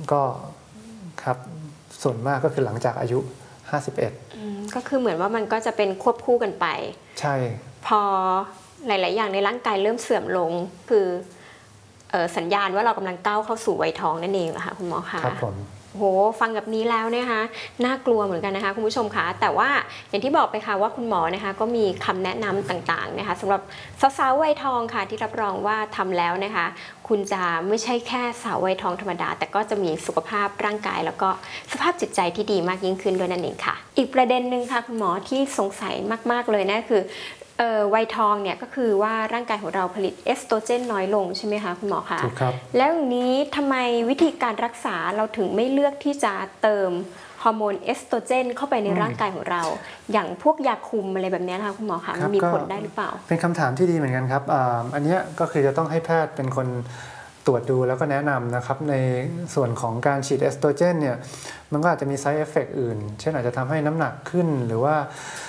ก็ครับส่วนมากก็คือหลังจากอายุ51 ก็คือเหมือนว่ามันก็จะเป็นควบคู่กันไปใช่พอหลายๆอย่างในร่างกายเริ่มเสื่อมลงคือสัญญาณว่าเรากำลังก้าวเข้าสู่วัยทองนั่นเองเหรอคะคุณหมอคะครับผมโหฟังแบบนี้แล้วนะคะน่ากลัวเหมือนกันนะคะคุณผู้ชมคะแต่ว่าอย่างที่บอกไปค่ะว่าคุณหมอนะคะก็มีคำแนะนำต่างๆนะคะสำหรับสาวๆวัยทองค่ะที่รับรองว่าทำแล้วนะคะคุณจะไม่ใช่แค่สาววัยทองธรรมดาแต่ก็จะมีสุขภาพร่างกายแล้วก็สภาพจิตใจที่ดีมากยิ่งขึ้นด้วยนั่นเองค่ะอีกประเด็นหนึ่งค่ะคุณหมอที่สงสัยมากๆเลยนะคือวัยทองเนี่ยก็คือว่าร่างกายของเราผลิตเอสโตรเจนน้อยลงใช่ไหมคะคุณหมอคะถูกครับแล้วอย่างนี้ทำไมวิธีการรักษาเราถึงไม่เลือกที่จะเติมฮอร์โมนเอสโตรเจนเข้าไปในร่างกายของเราอย่างพวกยาคุมอะไรแบบนี้นะคะคุณหมอคะมันมีผลได้หรือเปล่าเป็นคำถามที่ดีเหมือนกันครับอันนี้ก็คือจะต้องให้แพทย์เป็นคนตรวจดูแล้วก็แนะนำนะครับในส่วนของการฉีดเอสโตรเจนเนี่ยมันก็อาจจะมี side effect อื่นเช่นอาจจะทำให้น้ำหนักขึ้นหรือว่า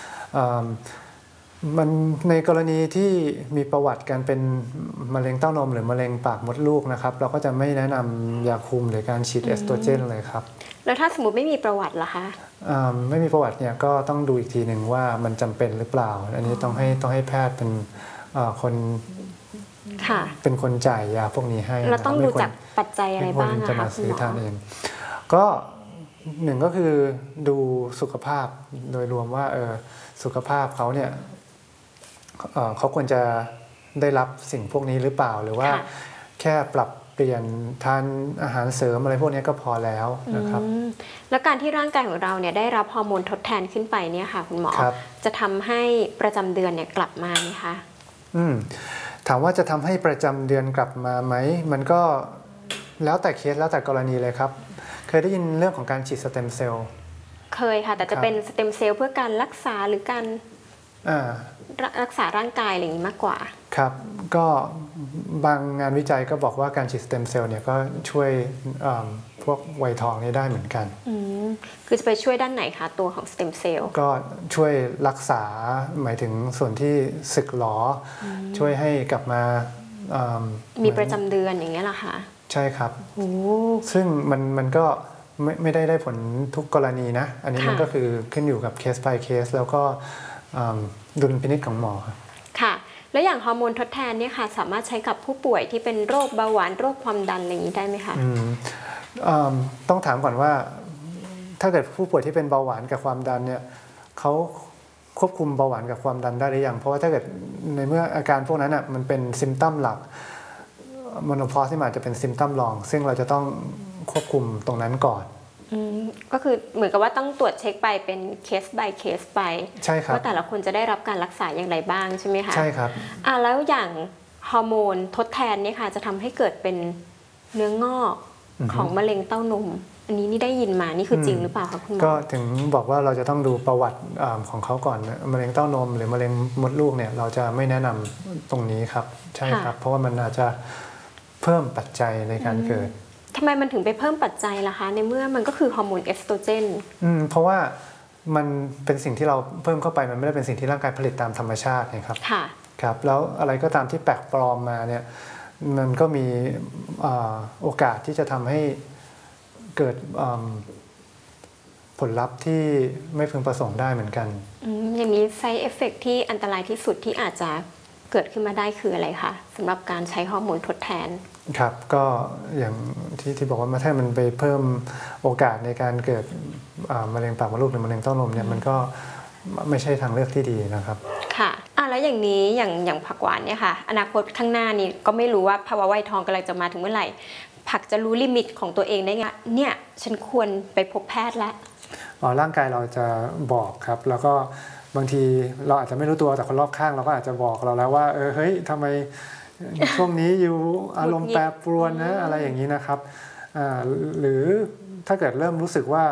มันในกรณีที่มีประวัติการเป็นมะเร็งเต้านมหรือมะเร็งปากมดลูกนะครับเราก็จะไม่แนะนำยาคุมหรือการฉีดเอสโตรเจนเลยครับแล้วถ้าสมมติไม่มีประวัติล่ะคะไม่มีประวัติเนี่ยก็ต้องดูอีกทีหนึ่งว่ามันจำเป็นหรือเปล่าอันนี้ต้องให้แพทย์เป็นคนเป็นคนจ่ายยาพวกนี้ให้เราต้องดูจากปัจจัยอะไรบ้างจะมาซื้อทานเองก็หนึ่งก็คือดูสุขภาพโดยรวมว่าสุขภาพเขาเนี่ยเขาควรจะได้รับสิ่งพวกนี้หรือเปล่าหรือว่าแค่ปรับเปลี่ยนทานอาหารเสริมอะไรพวกนี้ก็พอแล้วนะครับแล้วการที่ร่างกายของเราเนี่ยได้รับฮอร์โมนทดแทนขึ้นไปเนี่ยค่ะคุณหมอจะทำให้ประจำเดือนเนี่ยกลับมาไหมคะถามว่าจะทำให้ประจำเดือนกลับมาไหมมันก็แล้วแต่เคสแล้วแต่กรณีเลยครับเคยได้ยินเรื่องของการฉีดสเต็มเซลล์เคยค่ะแต่จะเป็นสเต็มเซลล์เพื่อการรักษาหรือการรักษาร่างกายอะไรอย่างนี้มากกว่าครับก็บางงานวิจัยก็บอกว่าการฉีดสเต็มเซลล์เนี่ยก็ช่วยพวกวัยทองนี้ได้เหมือนกันคือจะไปช่วยด้านไหนคะตัวของสเต็มเซลล์ก็ช่วยรักษาหมายถึงส่วนที่สึกหรอช่วยให้กลับมามีประจำเดือนอย่างเงี้ยเหรอคะใช่ครับซึ่งมันก็ไม่ได้ผลทุกกรณีนะอันนี้มันก็คือขึ้นอยู่กับเคส by เคสแล้วก็ดุลพินิจของหมอค่ะแล้วอย่างฮอร์โมนทดแทนเนี่ยค่ะสามารถใช้กับผู้ป่วยที่เป็นโรคเบาหวานโรคความดันอะไรอย่างนี้ได้ไหมคะต้องถามก่อนว่าถ้าเกิดผู้ป่วยที่เป็นเบาหวานกับความดันเนี่ยเขาควบคุมเบาหวานกับความดันได้หรือยังเพราะว่าถ้าเกิดในเมื่ออาการพวกนั้นมันเป็นซิมตัมหลักโมโนพอสที่อาจจะเป็นซิมตัมรองซึ่งเราจะต้องควบคุมตรงนั้นก่อนก็คือเหมือนกับว่าต้องตรวจเช็คไปเป็นเคส by เคสไปใช่ครับว่าแต่ละคนจะได้รับการรักษาอย่างไรบ้างใช่ไหมคะใช่ครับแล้วอย่างฮอร์โมนทดแทนเนี่ยค่ะจะทำให้เกิดเป็นเนื้องอกของมะเร็งเต้านมอันนี้นี่ได้ยินมานี่คือจริงหรือเปล่าคะคุณหมอก็ถึงบอกว่าเราจะต้องดูประวัติของเขาก่อนมะเร็งเต้านมหรือมะเร็งมดลูกเนี่ยเราจะไม่แนะนำตรงนี้ครับใช่ครับเพราะว่ามันอาจจะเพิ่มปัจจัยในการเกิดทำไมมันถึงไปเพิ่มปัจจัยล่ะคะในเมื่อมันก็คือฮอร์โมนเอสโตรเจนเพราะว่ามันเป็นสิ่งที่เราเพิ่มเข้าไปมันไม่ได้เป็นสิ่งที่ร่างกายผลิตตามธรรมชาตินะครับครับแล้วอะไรก็ตามที่แปลกปลอมมาเนี่ยมันก็มีโอกาสที่จะทำให้เกิดผลลัพธ์ที่ไม่พึงประสงค์ได้เหมือนกันอย่างนี้ side effect ที่อันตรายที่สุดที่อาจจะเกิดขึ้นมาได้คืออะไรคะสำหรับการใช้ฮอร์โมนทดแทนครับก็อย่างที่บอกว่าถ้ามันไปเพิ่มโอกาสในการเกิดมะเร็งปากมดลูกหรือมะเร็งเต้านมเนี่ยมันก็ไม่ใช่ทางเลือกที่ดีนะครับค่ะแล้วอย่างนี้อย่างผักหวานเนี่ยค่ะอนาคตข้างหน้านี้ก็ไม่รู้ว่าภาวะวัยทองกำลังจะมาถึงเมื่อไหร่ผักจะรู้ลิมิตของตัวเองได้ไงเนี่ยฉันควรไปพบแพทย์แล้วร่างกายเราจะบอกครับแล้วก็บางทีเราอาจจะไม่รู้ตัวแต่คนรอบข้างเราก็อาจจะบอกเราแล้วว่าเฮ้ยทำไมช่วงนี้อยู่อารมณ์แปรปรวนนะอะไรอย่างนี้นะครับหรือถ้าเกิดเริ่มรู้สึกว่า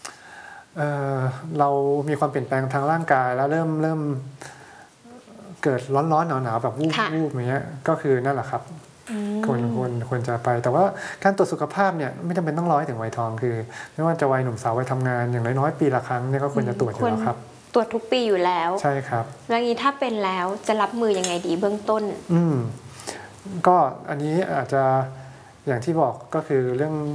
เรามีความเปลี่ยนแปลงทางร่างกายแล้วเริ่มเกิดร้อนๆหนาวๆแบบวูบอย่างเงี้ยก็คือนั่นแหละครับควรจะไปแต่ว่าการตรวจสุขภาพเนี่ยไม่จำเป็นต้องรอให้ถึงวัยทองคือไม่ว่าจะวัยหนุ่มสาววัยทำงานอย่างน้อยๆปีละครั้งเนี่ยก็ควรจะตรวจอยู่แล้วครับตรวจทุกปีอยู่แล้วใช่ครับแล้วนี้ถ้าเป็นแล้วจะรับมือยังไงดีเบื้องต้นก็อันนี้อาจจะอย่างที่บอกก็คือเรื่อง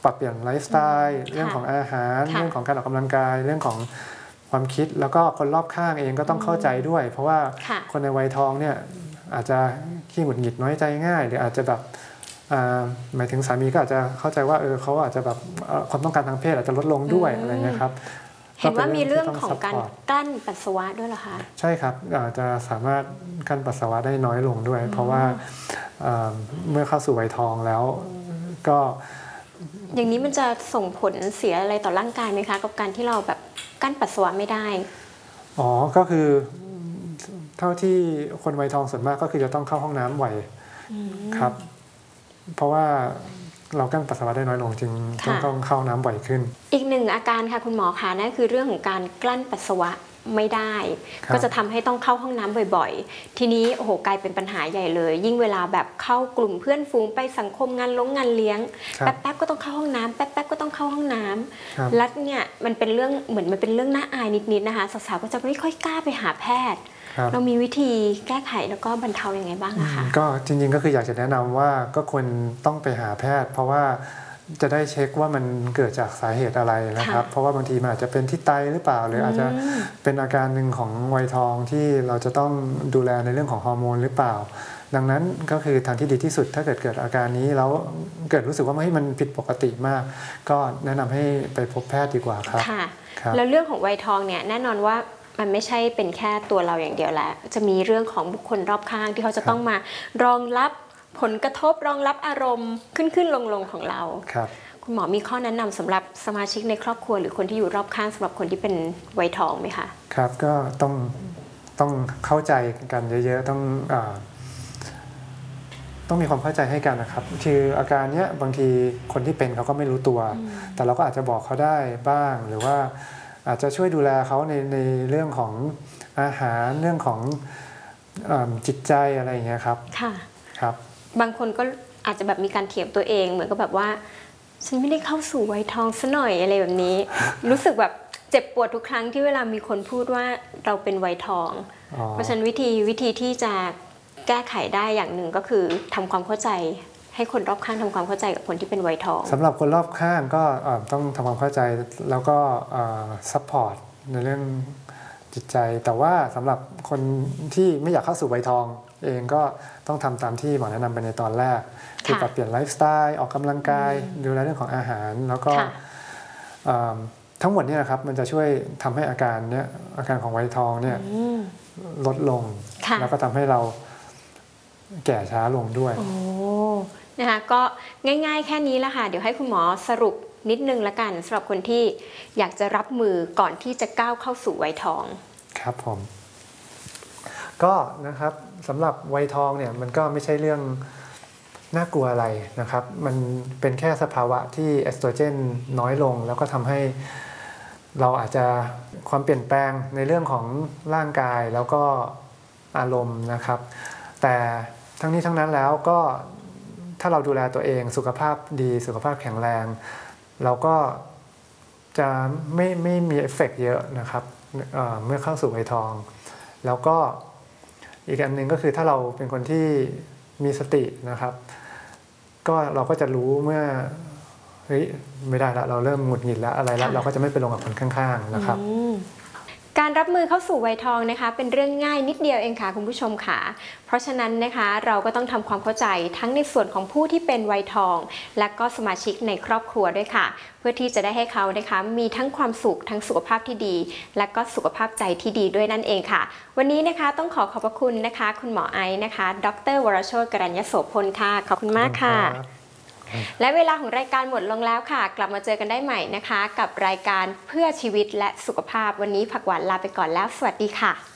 ปรับเปลี่ยนไลฟ์สไตล์เรื่องของอาหารเรื่องของการออกกำลังกายเรื่องของความคิดแล้วก็คนรอบข้างเองก็ต้องเข้าใจด้วยเพราะว่าคนในวัยทองเนี่ยอาจจะขี้หงุดหงิดน้อยใจง่ายหรืออาจจะแบบหมายถึงสามีก็อาจจะเข้าใจว่าเขาอาจจะแบบความต้องการทางเพศอาจจะลดลงด้วยอะไรเงี้ยครับเห็นว่ามีเรื่องของการกลั้นปัสสาวะด้วยเหรอคะใช่ครับอาจจะสามารถกลั้นปัสสาวะได้น้อยลงด้วยเพราะว่าเมื่อเข้าสู่วัยทองแล้วก็อย่างนี้มันจะส่งผลเสียอะไรต่อร่างกายไหมคะกับการที่เราแบบกั้นปัสสาวะไม่ได้ก็คือเท่าที่คนวัยทองส่วนมากก็คือจะต้องเข้าห้องน้ำบ่อยครับเพราะว่าเรากั้นปัสสาวะได้น้อยลงจึงต้องเข้าน้ำบ่อยขึ้นอีกหนึ่งอาการค่ะคุณหมอคะนั่นคือเรื่องของการกลั้นปัสสาวะไม่ได้ก็จะทำให้ต้องเข้าห้องน้ำบ่อยๆทีนี้โอ้โหกลายเป็นปัญหาใหญ่เลยยิ่งเวลาแบบเข้ากลุ่มเพื่อนฝูงไปสังคมงานงานเลี้ยงแป๊บๆก็ต้องเข้าห้องน้ำแป๊บๆก็ต้องเข้าห้องน้ำแล้วเนี่ยมันเป็นเรื่องเหมือนมันเป็นเรื่องน่าอายนิดๆนะคะสาวๆก็จะไม่ค่อยกล้าไปหาแพทย์เรามีวิธีแก้ไขแล้วก็บรรเทาอย่างไรบ้างคะก็จริงๆก็คืออยากจะแนะนำว่าก็ควรต้องไปหาแพทย์เพราะว่าจะได้เช็คว่ามันเกิดจากสาเหตุอะไรนะครับเพราะว่าบางทีมันอาจจะเป็นที่ไตหรือเปล่าหรืออาจจะเป็นอาการหนึ่งของวัยทองที่เราจะต้องดูแลในเรื่องของฮอร์โมนหรือเปล่าดังนั้นก็คือทางที่ดีที่สุดถ้าเกิดอาการนี้แล้วเกิดรู้สึกว่ามันผิดปกติมากก็แนะนำให้ไปพบแพทย์ดีกว่าครับค่ะแล้วเรื่องของวัยทองเนี่ยแน่นอนว่ามันไม่ใช่เป็นแค่ตัวเราอย่างเดียวแหละจะมีเรื่องของบุคคลรอบข้างที่เขาจะต้องมารองรับผลกระทบรองรับอารมณ์ขึ้นลงของเราคุณหมอมีข้อแนะนำสำหรับสมาชิกในครอบครัวหรือคนที่อยู่รอบข้างสำหรับคนที่เป็นวัยทองไหมคะครับก็ต้องเข้าใจกันเยอะๆต้องมีความเข้าใจให้กันนะครับคืออาการเนี้ยบางทีคนที่เป็นเขาก็ไม่รู้ตัวแต่เราก็อาจจะบอกเขาได้บ้างหรือว่าอาจจะช่วยดูแลเขาในเรื่องของอาหารเรื่องของจิตใจอะไรอย่างเงี้ยครับค่ะครับบางคนก็อาจจะแบบมีการเถียงตัวเองเหมือนกับแบบว่าฉันไม่ได้เข้าสู่วัยทองซะหน่อยอะไรแบบนี้ รู้สึกแบบเจ็บปวดทุกครั้งที่เวลามีคนพูดว่าเราเป็นวัยทองเพราะฉะนั้นวิธีที่จะแก้ไขได้อย่างหนึ่งก็คือทำความเข้าใจให้คนรอบข้างทำความเข้าใจกับคนที่เป็นวัยทองสำหรับคนรอบข้างก็ต้องทำความเข้าใจแล้วก็ซัพพอร์ตในเรื่องจิตใจแต่ว่าสำหรับคนที่ไม่อยากเข้าสู่วัยทองเองก็ต้องทำตามที่หมอแนะนำไปในตอนแรกคือปรับเปลี่ยนไลฟ์สไตล์ออกกำลังกายดูแลเรื่องของอาหารแล้วก็ทั้งหมดนี้นะครับมันจะช่วยทำให้อาการของวัยทองเนี่ยลดลงแล้วก็ทำให้เราแก่ช้าลงด้วยนะคะก็ง่ายๆแค่นี้แหละค่ะเดี๋ยวให้คุณหมอสรุปนิดนึงละกันสำหรับคนที่อยากจะรับมือก่อนที่จะก้าวเข้าสู่วัยทองครับผมก็นะครับสำหรับวัยทองเนี่ยมันก็ไม่ใช่เรื่องน่ากลัวอะไรนะครับมันเป็นแค่สภาวะที่เอสโตรเจนน้อยลงแล้วก็ทำให้เราอาจจะความเปลี่ยนแปลงในเรื่องของร่างกายแล้วก็อารมณ์นะครับแต่ทั้งนี้ทั้งนั้นแล้วก็ถ้าเราดูแลตัวเองสุขภาพดีสุขภาพแข็งแรงเราก็จะไม่มีเอฟเฟกต์เยอะนะครับเมื่อเข้าสู่วัยทองแล้วก็อีกอันหนึ่งก็คือถ้าเราเป็นคนที่มีสตินะครับก็เราก็จะรู้เมื่อเฮ้ยไม่ได้ละเราเริ่มหงุดหงิดแล้วอะไรแล้วเราก็จะไม่ไปลงกับคนข้างๆนะครับการรับมือเข้าสู่วัยทองนะคะเป็นเรื่องง่ายนิดเดียวเองค่ะคุณผู้ชมค่ะเพราะฉะนั้นนะคะเราก็ต้องทำความเข้าใจทั้งในส่วนของผู้ที่เป็นวัยทองและก็สมาชิกในครอบครัวด้วยค่ะเพื่อที่จะได้ให้เขานะคะมีทั้งความสุขทั้งสุขภาพที่ดีและก็สุขภาพใจที่ดีด้วยนั่นเองค่ะวันนี้นะคะต้องขอบพระคุณนะคะคุณหมอไอซ์นะคะดร.วรโชติ กรัญญโสพลค่ะขอบคุณมากค่ะและเวลาของรายการหมดลงแล้วค่ะกลับมาเจอกันได้ใหม่นะคะกับรายการเพื่อชีวิตและสุขภาพวันนี้ผักหวานลาไปก่อนแล้วสวัสดีค่ะ